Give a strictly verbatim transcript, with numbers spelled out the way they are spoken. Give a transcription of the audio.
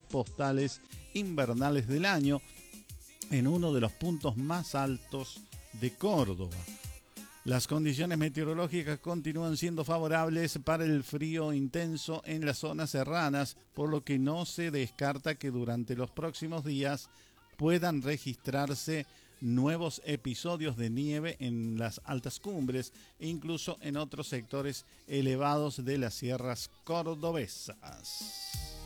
postales invernales del año en uno de los puntos más altos de Córdoba. Las condiciones meteorológicas continúan siendo favorables para el frío intenso en las zonas serranas, por lo que no se descarta que durante los próximos días puedan registrarse nuevos episodios de nieve en las altas cumbres e incluso en otros sectores elevados de las sierras cordobesas.